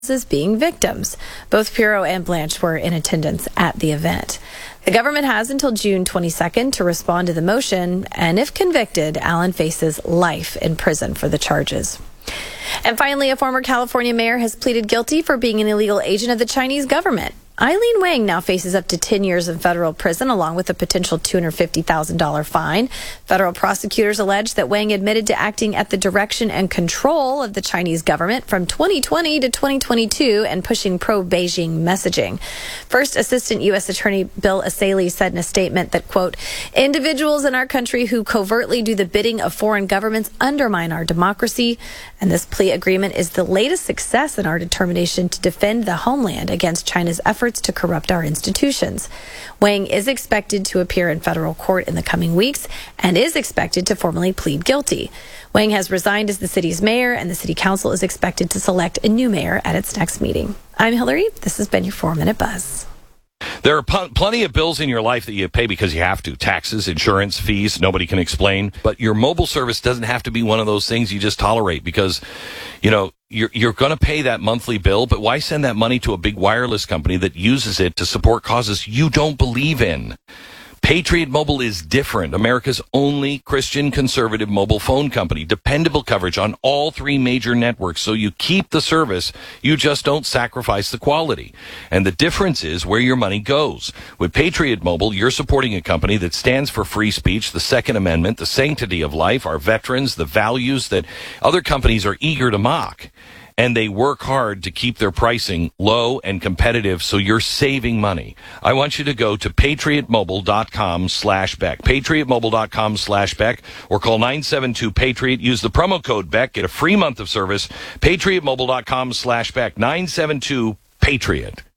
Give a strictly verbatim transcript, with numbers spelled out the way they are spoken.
as being victims. Both Pirro and Blanche were in attendance at the event. The government has until June twenty-second to respond to the motion, and if convicted, Allen faces life in prison for the charges. And finally, a former California mayor has pleaded guilty for being an illegal agent of the Chinese government. Eileen Wang now faces up to ten years in federal prison, along with a potential two hundred fifty thousand dollars fine. Federal prosecutors allege that Wang admitted to acting at the direction and control of the Chinese government from twenty twenty to twenty twenty-two and pushing pro-Beijing messaging. First Assistant U S Attorney Bill Asaley said in a statement that, quote, individuals in our country who covertly do the bidding of foreign governments undermine our democracy, and this plea agreement is the latest success in our determination to defend the homeland against China's efforts to corrupt our institutions. Wang is expected to appear in federal court in the coming weeks and is expected to formally plead guilty. Wang has resigned as the city's mayor, and the city council is expected to select a new mayor at its next meeting. I'm Hillary. This has been your four-minute buzz. There are pl- plenty of bills in your life that you pay because you have to. Taxes, insurance, fees, nobody can explain. But your mobile service doesn't have to be one of those things you just tolerate because, you know, you're, you're going to pay that monthly bill, but why send that money to a big wireless company that uses it to support causes you don't believe in? Patriot Mobile is different. America's only Christian conservative mobile phone company. Dependable coverage on all three major networks, so you keep the service. You just don't sacrifice the quality. And the difference is where your money goes. With Patriot Mobile, you're supporting a company that stands for free speech, the Second Amendment, the sanctity of life, our veterans, the values that other companies are eager to mock. And they work hard to keep their pricing low and competitive, so you're saving money. I want you to go to patriotmobile.com slash Beck, patriotmobile.com slash Beck, or call nine seven two Patriot. Use the promo code Beck. Get a free month of service. patriotmobile.com slash Beck, nine seven two Patriot.